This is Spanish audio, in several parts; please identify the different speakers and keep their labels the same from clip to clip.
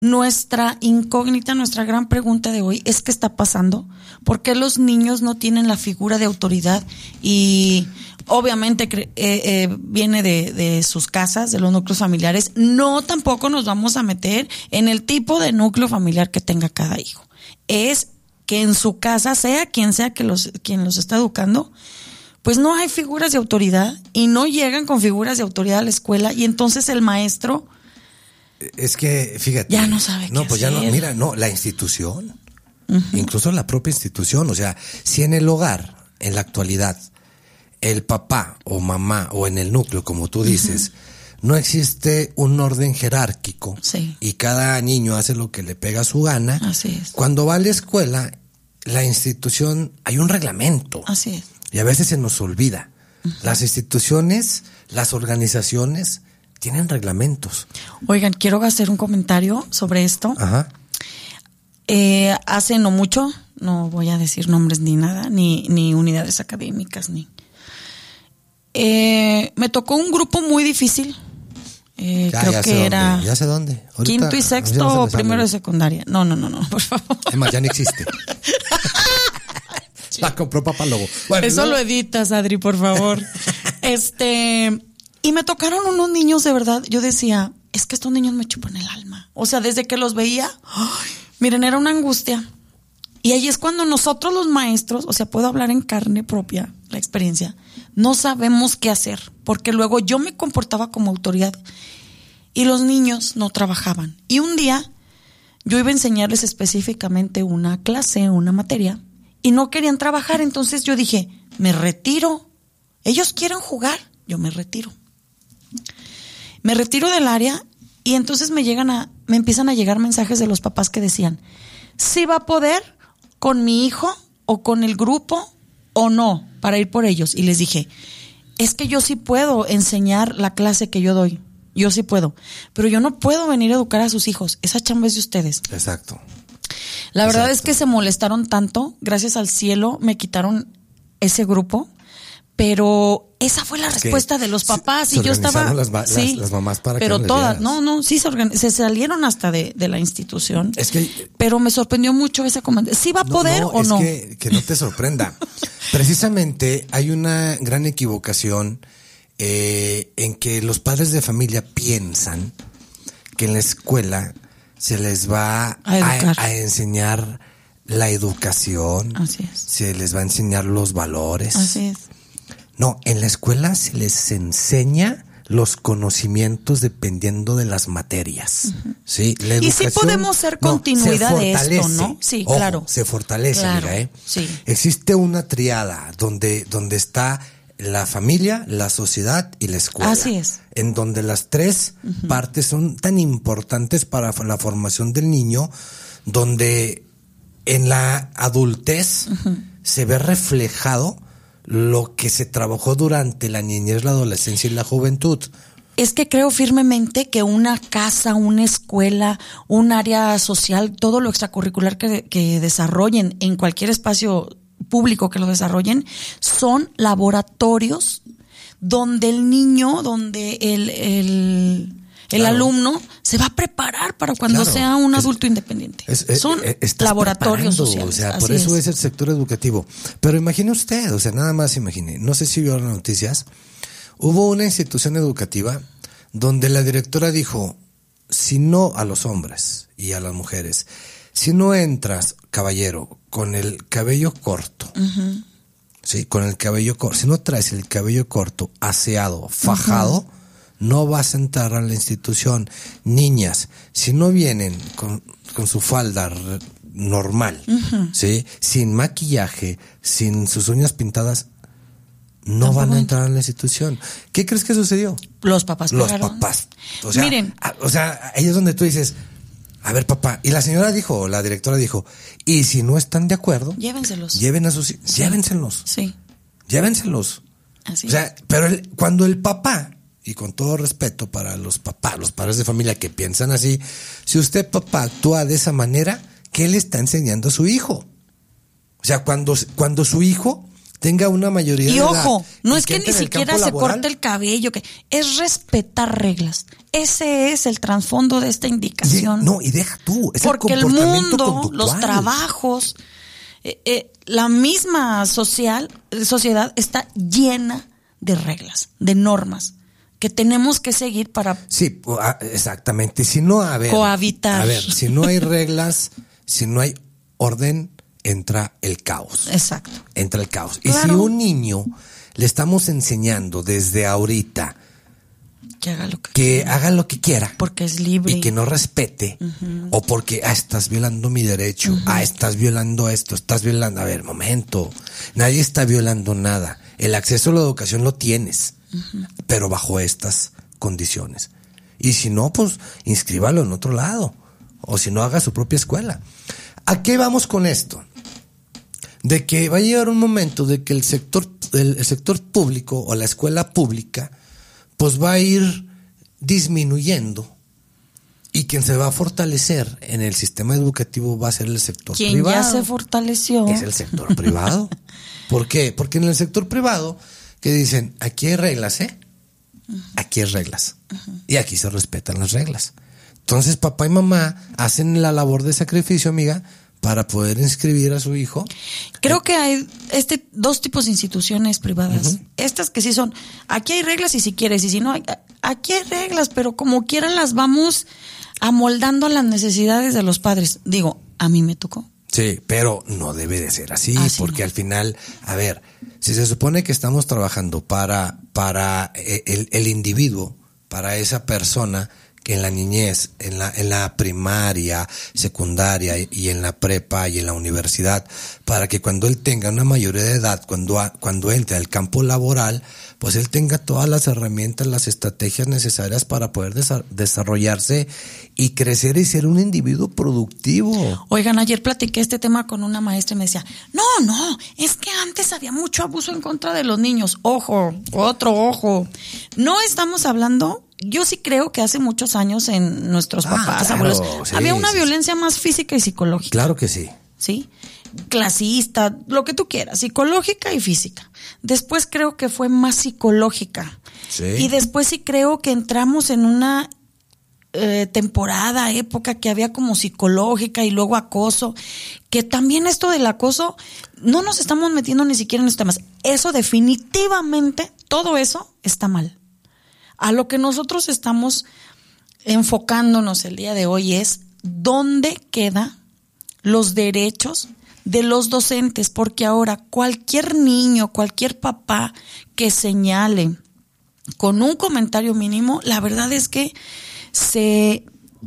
Speaker 1: nuestra incógnita, nuestra gran pregunta de hoy es: ¿qué está pasando? ¿Por qué los niños no tienen la figura de autoridad? Y obviamente viene de sus casas, de los núcleos familiares. No, tampoco nos vamos a meter en el tipo de núcleo familiar que tenga cada hijo. Es que en su casa, sea quien los está educando, pues no hay figuras de autoridad y no llegan con figuras de autoridad a la escuela, y entonces el maestro...
Speaker 2: Es que, fíjate.
Speaker 1: Ya no sabe qué
Speaker 2: pues
Speaker 1: hacer.
Speaker 2: ya no, mira, la institución, incluso la propia institución, o sea, si en el hogar, en la actualidad, el papá o mamá o en el núcleo, como tú dices, no existe un orden jerárquico,
Speaker 1: sí,
Speaker 2: y cada niño hace lo que le pega su gana.
Speaker 1: Así es.
Speaker 2: Cuando va a la escuela, la institución, hay un reglamento.
Speaker 1: Así es.
Speaker 2: Y a veces se nos olvida. Las instituciones, las organizaciones tienen reglamentos.
Speaker 1: Oigan, quiero hacer un comentario sobre esto.
Speaker 2: Ajá.
Speaker 1: Hace no mucho, no voy a decir nombres ni nada, ni unidades académicas, me tocó un grupo muy difícil. Creo que era...
Speaker 2: Ya sé dónde. Ahorita,
Speaker 1: quinto y sexto o primero de secundaria. No, por favor.
Speaker 2: Es más, ya no existe. La compró Papá Lobo. Bueno,
Speaker 1: eso lo editas, Adri, por favor. Y me tocaron unos niños, de verdad. Yo decía, es que estos niños me chupan el alma. O sea, desde que los veía, miren, era una angustia. Y ahí es cuando nosotros los maestros, o sea, puedo hablar en carne propia, la experiencia, no sabemos qué hacer. Porque luego yo me comportaba como autoridad y los niños no trabajaban. Y un día yo iba a enseñarles específicamente una clase, una materia, y no querían trabajar. Entonces yo dije, me retiro. Ellos quieren jugar, yo me retiro. Me retiro del área, y entonces me empiezan a llegar mensajes de los papás que decían, ¿sí va a poder con mi hijo o con el grupo o no para ir por ellos? Y les dije, es que yo sí puedo enseñar la clase que yo doy, yo sí puedo, pero yo no puedo venir a educar a sus hijos, esa chamba es de ustedes.
Speaker 2: Exacto.
Speaker 1: La verdad es que se molestaron tanto, gracias al cielo me quitaron ese grupo, pero esa fue la respuesta de los papás, y yo estaba...
Speaker 2: las mamás para
Speaker 1: pero
Speaker 2: que no
Speaker 1: todas,
Speaker 2: les dieras.
Speaker 1: sí se salieron hasta de la institución.
Speaker 2: Es que...
Speaker 1: Pero me sorprendió mucho ese comentario. ¿Sí va a poder o no?
Speaker 2: Es que no te sorprenda. Precisamente hay una gran equivocación en que los padres de familia piensan que en la escuela se les va a enseñar la educación.
Speaker 1: Así es.
Speaker 2: Se les va a enseñar los valores.
Speaker 1: Así es.
Speaker 2: No, en la escuela se les enseña los conocimientos dependiendo de las materias. ¿Sí? La educación,
Speaker 1: y sí podemos ser continuidad de esto, ¿no? Sí,
Speaker 2: ojo,
Speaker 1: claro.
Speaker 2: Se fortalece,
Speaker 1: claro,
Speaker 2: mira,
Speaker 1: sí.
Speaker 2: Existe una triada donde está la familia, la sociedad y la escuela.
Speaker 1: Así es.
Speaker 2: En donde las tres partes son tan importantes para la formación del niño, donde en la adultez se ve reflejado lo que se trabajó durante la niñez, la adolescencia y la juventud.
Speaker 1: Es que creo firmemente que una casa, una escuela, un área social, todo lo extracurricular que desarrollen en cualquier espacio público que lo desarrollen, son laboratorios donde el niño, donde el alumno se va a preparar para cuando sea un adulto independiente. Son laboratorios sociales.
Speaker 2: O sea, por eso es el sector educativo. Pero imagine usted, o sea, nada más imagine. No sé si vio las noticias. Hubo una institución educativa donde la directora dijo, si no, a los hombres y a las mujeres, si no entras, caballero, con el cabello corto, sí, con el cabello corto, si no traes el cabello corto, aseado, fajado, no vas a entrar a la institución. Niñas, si no vienen con su falda normal, ¿sí? Sin maquillaje, sin sus uñas pintadas, no van a entrar a la institución. ¿Qué crees que sucedió?
Speaker 1: Los papás
Speaker 2: Los
Speaker 1: pagaron.
Speaker 2: papás. O sea,
Speaker 1: miren.
Speaker 2: O sea, ahí es donde tú dices, a ver, papá. Y la señora dijo, la directora dijo, y si no están de acuerdo,
Speaker 1: llévenselos.
Speaker 2: Lleven a sus hijos. Sí. Llévenselos.
Speaker 1: Sí.
Speaker 2: Llévenselos.
Speaker 1: Así.
Speaker 2: O sea, pero cuando el papá, y con todo respeto para los papás, los padres de familia que piensan así, si usted, papá, actúa de esa manera, ¿qué le está enseñando a su hijo? O sea, cuando su hijo tenga una mayoría de
Speaker 1: Y
Speaker 2: edad.
Speaker 1: ojo, no
Speaker 2: y
Speaker 1: es que
Speaker 2: entre
Speaker 1: ni
Speaker 2: en el
Speaker 1: siquiera
Speaker 2: campo
Speaker 1: se
Speaker 2: laboral.
Speaker 1: corte el cabello, que es respetar reglas. Ese es el trasfondo de esta indicación.
Speaker 2: Y deja tú, es
Speaker 1: porque el
Speaker 2: comportamiento
Speaker 1: mundo,
Speaker 2: conductual.
Speaker 1: los trabajos, la misma sociedad está llena de reglas, de normas que tenemos que seguir para
Speaker 2: Sí, exactamente. Si no,
Speaker 1: cohabitar.
Speaker 2: A ver, si no hay reglas, si no hay orden, entra el caos.
Speaker 1: Exacto.
Speaker 2: Entra el caos.
Speaker 1: Claro.
Speaker 2: Y si un niño le estamos enseñando desde ahorita
Speaker 1: que
Speaker 2: haga lo que quiera,
Speaker 1: porque es libre
Speaker 2: y que no respete, o porque estás violando mi derecho, estás violando esto, estás violando. A ver, momento, nadie está violando nada. El acceso a la educación lo tienes, pero bajo estas condiciones. Y si no, pues inscríbalo en otro lado, o si no, haga su propia escuela. ¿A qué vamos con esto? De que va a llegar un momento de que el sector público o la escuela pública pues va a ir disminuyendo, y quien se va a fortalecer en el sistema educativo va a ser el sector privado.
Speaker 1: Quien ya se fortaleció
Speaker 2: es el sector privado. ¿Por qué? Porque en el sector privado que dicen, aquí hay reglas, aquí hay reglas, y aquí se respetan las reglas. Entonces papá y mamá hacen la labor de sacrificio, amiga, para poder inscribir a su hijo.
Speaker 1: Creo que hay dos tipos de instituciones privadas. Estas que sí son, aquí hay reglas y si quieres, y si no, aquí hay reglas, pero como quiera las vamos amoldando a las necesidades de los padres. Digo, a mí me tocó.
Speaker 2: Sí, pero no debe de ser así, porque
Speaker 1: no.
Speaker 2: al final, a ver, si se supone que estamos trabajando para el individuo, para esa persona que en la niñez, en la primaria, secundaria y en la prepa y en la universidad, para que cuando él tenga una mayoría de edad, cuando entre al campo laboral, pues él tenga todas las herramientas, las estrategias necesarias para poder desarrollarse y crecer y ser un individuo productivo.
Speaker 1: Oigan, ayer platiqué este tema con una maestra y me decía, no, es que antes había mucho abuso en contra de los niños. Ojo, otro ojo. No estamos hablando... Yo sí creo que hace muchos años en nuestros papás,
Speaker 2: claro,
Speaker 1: abuelos,
Speaker 2: sí,
Speaker 1: había una
Speaker 2: sí,
Speaker 1: violencia más física y psicológica.
Speaker 2: Claro que sí.
Speaker 1: ¿Sí? Clasista, lo que tú quieras, psicológica y física. Después creo que fue más psicológica.
Speaker 2: Sí.
Speaker 1: Y después sí creo que entramos en una temporada, época que había como psicológica y luego acoso, que también esto del acoso, no nos estamos metiendo ni siquiera en los temas. Eso definitivamente, todo eso está mal. A lo que nosotros estamos enfocándonos el día de hoy es dónde quedan los derechos de los docentes, porque ahora cualquier niño, cualquier papá que señale con un comentario mínimo, la verdad es que se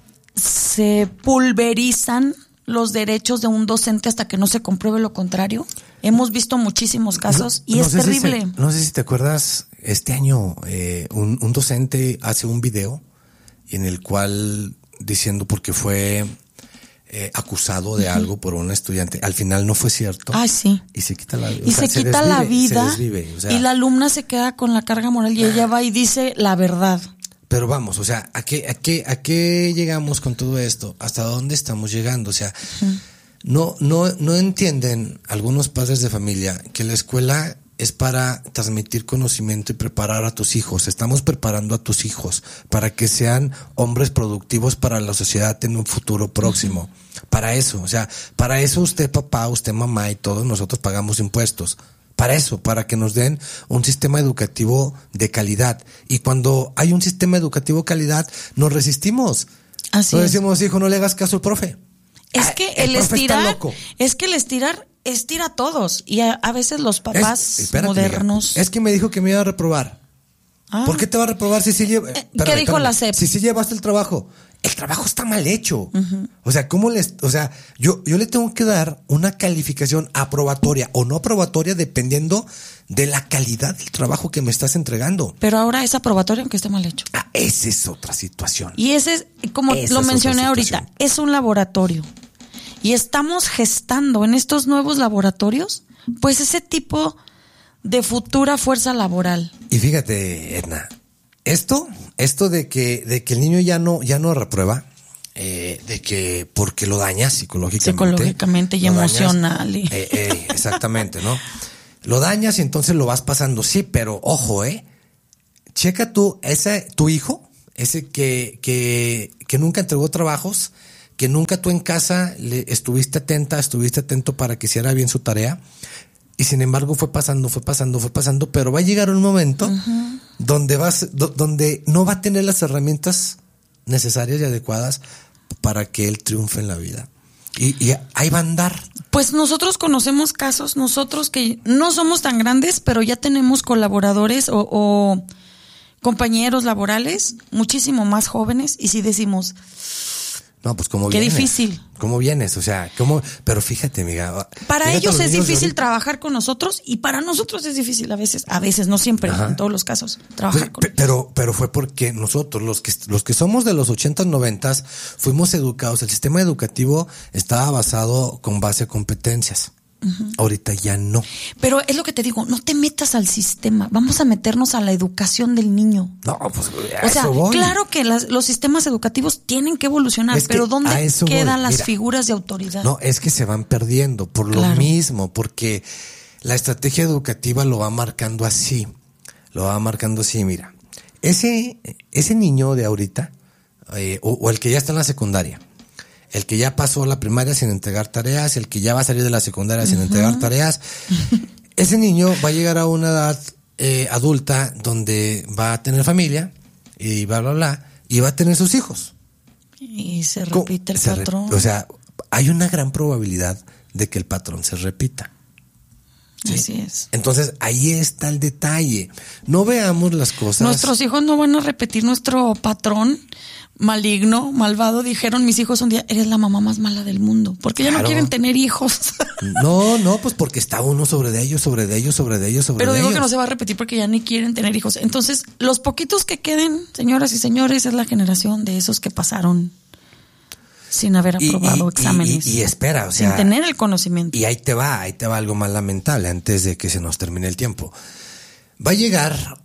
Speaker 1: pulverizan los derechos de un docente hasta que no se compruebe lo contrario. Hemos visto muchísimos casos y es terrible.
Speaker 2: No sé si te acuerdas, este año un docente hace un video en el cual diciendo porque fue acusado de algo por un estudiante, al final no fue cierto.
Speaker 1: Ah, sí.
Speaker 2: Y se quita la vida.
Speaker 1: Y se quita la vida.
Speaker 2: Se desvive, o sea,
Speaker 1: y la alumna se queda con la carga moral y ella va y dice la verdad.
Speaker 2: Pero vamos, o sea, ¿a qué llegamos con todo esto? ¿Hasta dónde estamos llegando? O sea, no entienden algunos padres de familia que la escuela es para transmitir conocimiento y preparar a tus hijos. Estamos preparando a tus hijos para que sean hombres productivos para la sociedad en un futuro próximo. Para eso, o sea, para eso usted papá, usted mamá y todos nosotros pagamos impuestos. Para eso, para que nos den un sistema educativo de calidad. Y cuando hay un sistema educativo de calidad, nos resistimos.
Speaker 1: Así
Speaker 2: no
Speaker 1: es.
Speaker 2: decimos, hijo, no le hagas caso al profe.
Speaker 1: Es que el estirar estira a todos. Y a veces los papás modernos.
Speaker 2: Amiga, es que me dijo que me iba a reprobar. ¿Por qué te va a reprobar si lleva?
Speaker 1: ¿Qué dijo la SEP?
Speaker 2: Si llevaste el trabajo. El trabajo está mal hecho. O sea, yo le tengo que dar una calificación aprobatoria o no aprobatoria dependiendo de la calidad del trabajo que me estás entregando.
Speaker 1: Pero ahora es aprobatorio aunque esté mal hecho.
Speaker 2: Esa es otra situación.
Speaker 1: Y ese es, como lo mencioné ahorita, es un laboratorio. Y estamos gestando en estos nuevos laboratorios, pues ese tipo de futura fuerza laboral.
Speaker 2: Y fíjate, Edna, esto de que el niño ya no reprueba, de que porque lo dañas psicológicamente
Speaker 1: y emocional.
Speaker 2: Exactamente, ¿no? Lo dañas y entonces lo vas pasando. Sí, pero ojo, checa tú, tu hijo, ese que nunca entregó trabajos, que nunca tú en casa le estuviste atento para que hiciera bien su tarea. Y sin embargo fue pasando, pero va a llegar un momento donde no va a tener las herramientas necesarias y adecuadas para que él triunfe en la vida. Y ahí va a andar.
Speaker 1: Pues nosotros conocemos casos, nosotros que no somos tan grandes, pero ya tenemos colaboradores o compañeros laborales muchísimo más jóvenes, y sí decimos...
Speaker 2: No, pues ¿cómo
Speaker 1: qué
Speaker 2: vienes?
Speaker 1: Difícil.
Speaker 2: ¿Cómo vienes? O sea, ¿cómo? Pero fíjate, amiga.
Speaker 1: Para ellos es difícil trabajar con nosotros, y para nosotros es difícil a veces, no siempre, en todos los casos, trabajar con ellos.
Speaker 2: Pero fue porque nosotros, los que somos de los 80s, 90s, fuimos educados. El sistema educativo estaba basado con base a competencias. Ahorita ya no.
Speaker 1: Pero es lo que te digo, no te metas al sistema, vamos a meternos a la educación del niño.
Speaker 2: No, pues
Speaker 1: o sea, claro que los sistemas educativos tienen que evolucionar, pero ¿dónde quedan las figuras de autoridad?
Speaker 2: No, es que se van perdiendo por lo mismo, porque la estrategia educativa lo va marcando así. Mira, ese niño de ahorita, o el que ya está en la secundaria, el que ya pasó la primaria sin entregar tareas, el que ya va a salir de la secundaria sin entregar tareas, ese niño va a llegar a una edad adulta donde va a tener familia y bla, y va a tener sus hijos.
Speaker 1: Y se repite el patrón.
Speaker 2: O sea, hay una gran probabilidad de que el patrón se repita. ¿Sí?
Speaker 1: Así es.
Speaker 2: Entonces, ahí está el detalle. No veamos las cosas.
Speaker 1: Nuestros hijos no van a repetir nuestro patrón maligno, malvado. Dijeron mis hijos un día, eres la mamá más mala del mundo, porque ya no quieren tener hijos.
Speaker 2: No, pues porque está uno sobre de ellos.
Speaker 1: Pero digo que no se va a repetir porque ya ni quieren tener hijos. Entonces, los poquitos que queden, señoras y señores, es la generación de esos que pasaron sin haber aprobado exámenes.
Speaker 2: Y espera, o sea,
Speaker 1: sin tener el conocimiento.
Speaker 2: Y ahí te va algo más lamentable antes de que se nos termine el tiempo. Va a llegar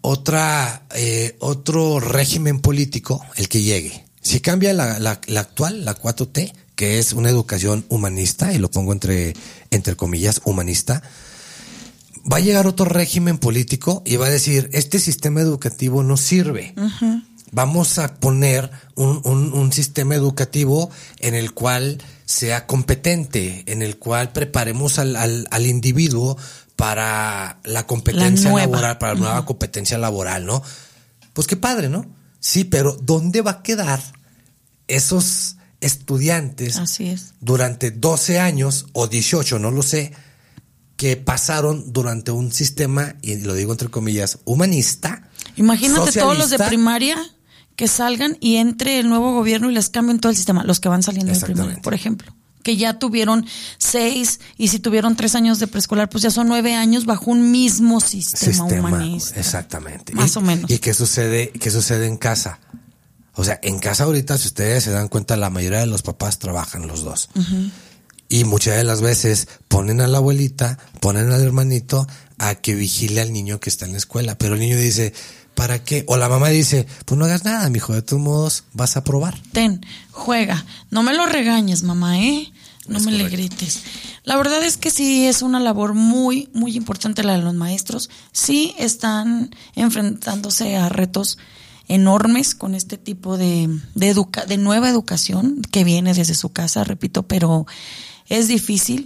Speaker 2: otro régimen político, el que llegue. Si cambia la actual, la 4T, que es una educación humanista, y lo pongo entre comillas, humanista, va a llegar otro régimen político y va a decir, este sistema educativo no sirve. Vamos a poner un sistema educativo en el cual sea competente, en el cual preparemos al individuo para la competencia laboral, para la nueva competencia laboral, ¿no? Pues qué padre, ¿no? Sí, pero ¿dónde va a quedar esos estudiantes?
Speaker 1: Así es.
Speaker 2: Durante 12 años o 18, no lo sé, que pasaron durante un sistema, y lo digo entre comillas, humanista?
Speaker 1: Imagínate
Speaker 2: socialista,
Speaker 1: todos los de primaria que salgan y entre el nuevo gobierno y les cambien todo el sistema, los que van saliendo de primaria, por ejemplo, que ya tuvieron 6, y si tuvieron 3 años de preescolar, pues ya son 9 años bajo un mismo sistema humanista.
Speaker 2: Exactamente.
Speaker 1: Más o menos.
Speaker 2: ¿Y qué sucede en casa? O sea, en casa ahorita, si ustedes se dan cuenta, la mayoría de los papás trabajan los dos. Y muchas de las veces ponen a la abuelita, ponen al hermanito a que vigile al niño que está en la escuela. Pero el niño dice, ¿para qué? O la mamá dice, pues no hagas nada, mijo, de todos modos vas a probar.
Speaker 1: Juega. No me lo regañes, mamá, No me le grites. La verdad es que sí es una labor muy, muy importante la de los maestros. Sí están enfrentándose a retos enormes con este tipo de nueva educación que viene desde su casa, repito, pero es difícil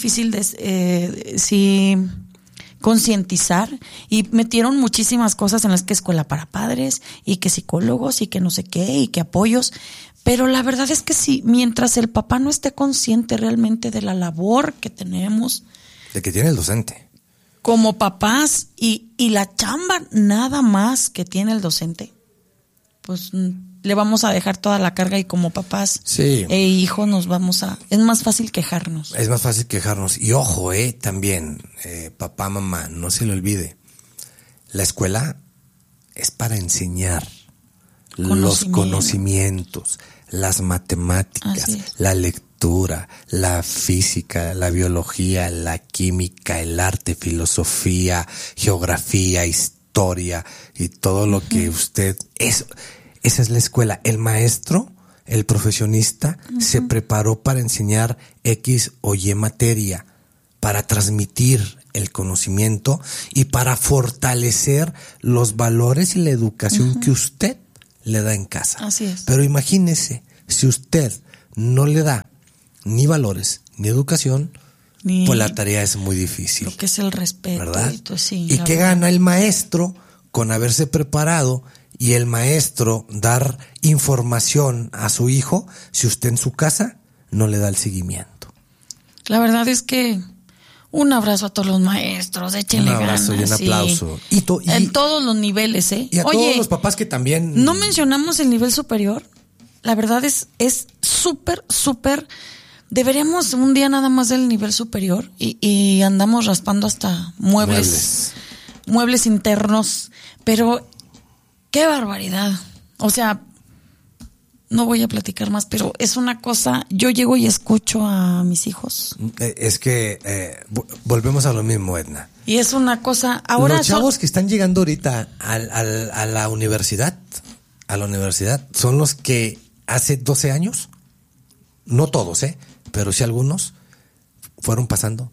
Speaker 1: sí concientizar, y metieron muchísimas cosas en las que escuela para padres y que psicólogos y que no sé qué y que apoyos, pero la verdad es que sí, mientras el papá no esté consciente realmente de la labor que tenemos,
Speaker 2: de que tiene el docente
Speaker 1: como papás y la chamba nada más que tiene el docente, pues le vamos a dejar toda la carga, y como papás e hijos es más fácil quejarnos.
Speaker 2: Y ojo, también, papá, mamá, no se le olvide, la escuela es para enseñar los conocimientos, las matemáticas, la lectura, la física, la biología, la química, el arte, filosofía, geografía, historia y todo lo que usted es. Esa es la escuela. El maestro, el profesionista, se preparó para enseñar X o Y materia, para transmitir el conocimiento y para fortalecer los valores y la educación que usted le da en casa.
Speaker 1: Así es.
Speaker 2: Pero imagínese, si usted no le da ni valores ni educación, pues la tarea es muy difícil.
Speaker 1: Lo que es el respeto.
Speaker 2: ¿Verdad?
Speaker 1: ¿Y
Speaker 2: qué gana el maestro con haberse preparado y el maestro dar información a su hijo si usted en su casa no le da el seguimiento?
Speaker 1: La verdad es que un abrazo a todos los maestros, échenle ganas. Un abrazo y un aplauso. Sí. En todos los niveles, ¿eh?
Speaker 2: Y a todos los papás que también...
Speaker 1: No mencionamos el nivel superior. La verdad es súper, súper... Deberíamos un día nada más del nivel superior y andamos raspando hasta muebles internos. Pero qué barbaridad. O sea, no voy a platicar más, pero es una cosa. Yo llego y escucho a mis hijos.
Speaker 2: Es que volvemos a lo mismo, Edna.
Speaker 1: Y es una cosa. Ahora
Speaker 2: los chavos que están llegando ahorita a la universidad, son los que hace 12 años, no todos, pero sí algunos, fueron pasando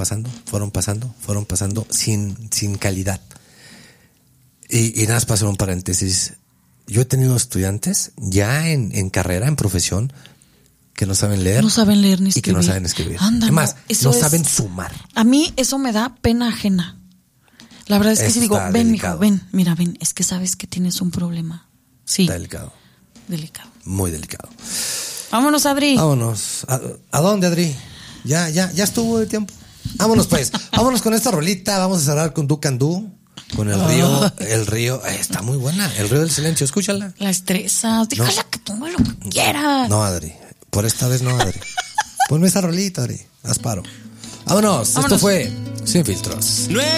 Speaker 2: sin calidad. Y nada más para hacer un paréntesis. Yo he tenido estudiantes ya en carrera, en profesión, que no saben leer.
Speaker 1: No saben leer ni
Speaker 2: y
Speaker 1: escribir.
Speaker 2: que no saben escribir. Además, no saben sumar.
Speaker 1: A mí eso me da pena ajena. La verdad es que sí digo, ven, mijo, ven, mira, ven, es que sabes que tienes un problema. Sí.
Speaker 2: Está delicado.
Speaker 1: Delicado.
Speaker 2: Muy delicado.
Speaker 1: Vámonos, Adri.
Speaker 2: Vámonos. ¿A dónde, Adri? Ya estuvo de tiempo. Vámonos pues. Vámonos con esta rolita. Vamos a cerrar con Do Can Do. Con el río, está muy buena. El río del silencio, escúchala.
Speaker 1: La estresas, déjala que tome lo que quiera.
Speaker 2: No, Adri, por esta vez no, Adri. Ponme esa rolita, Adri, haz paro. Vámonos, esto fue Sin Filtros.